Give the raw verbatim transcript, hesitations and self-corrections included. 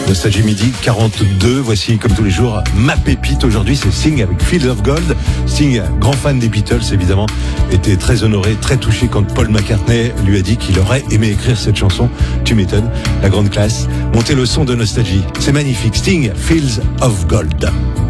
Nostalgie Midi quarante-deux, voici comme tous les jours ma pépite. Aujourd'hui c'est Sting avec Fields of Gold. Sting, grand fan des Beatles évidemment, était très honoré, très touché quand Paul McCartney lui a dit qu'il aurait aimé écrire cette chanson. Tu m'étonnes, la grande classe. Montez le son de Nostalgie, c'est magnifique. Sting, Fields of Gold.